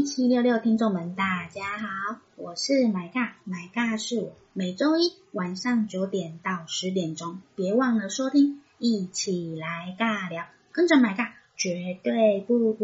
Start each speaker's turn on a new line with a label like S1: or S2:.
S1: 1766听众们大家好，我是买尬，买尬是我，每周一晚上9点到10点钟，别忘了收听，一起来尬聊，跟着买尬绝对不